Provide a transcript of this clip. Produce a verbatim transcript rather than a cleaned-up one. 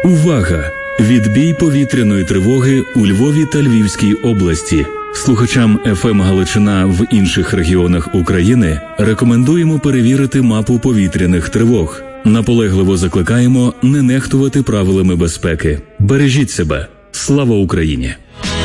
Увага! Відбій повітряної тривоги у Львові та Львівській області. Слухачам еф ем Галичина в інших регіонах України рекомендуємо перевірити мапу повітряних тривог. Наполегливо закликаємо не нехтувати правилами безпеки. Бережіть себе. Слава Україні!